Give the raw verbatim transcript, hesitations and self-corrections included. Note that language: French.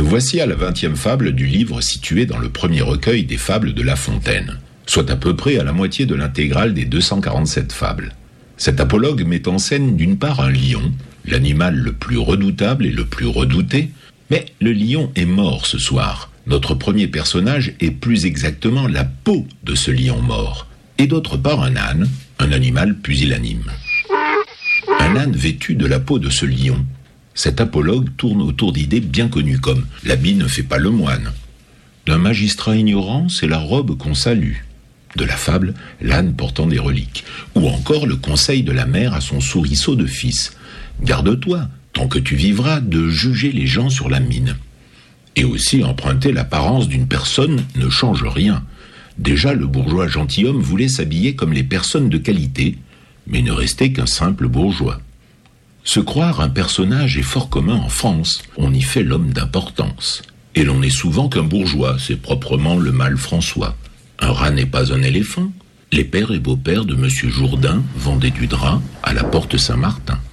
voici à la vingtième fable du livre situé dans le premier recueil des fables de La Fontaine, soit à peu près à la moitié de l'intégrale des deux cent quarante-sept fables. Cet apologue met en scène d'une part un lion, l'animal le plus redoutable et le plus redouté, mais le lion est mort ce soir. Notre premier personnage est plus exactement la peau de ce lion mort, et d'autre part un âne, un animal pusillanime. Un âne vêtu de la peau de ce lion. Cet apologue tourne autour d'idées bien connues comme « l'habit ne fait pas le moine ». D'un magistrat ignorant, c'est la robe qu'on salue. De la fable, l'âne portant des reliques. Ou encore le conseil de la mère à son souriceau de fils. Garde-toi, tant que tu vivras, de juger les gens sur la mine. Et aussi emprunter l'apparence d'une personne ne change rien. Déjà, le bourgeois gentilhomme voulait s'habiller comme les personnes de qualité, mais ne restait qu'un simple bourgeois. Se croire un personnage est fort commun en France, on y fait l'homme d'importance. Et l'on n'est souvent qu'un bourgeois, c'est proprement le mal François. Un rat n'est pas un éléphant. Les pères et beaux-pères de Monsieur Jourdain vendaient du drap à la porte Saint-Martin.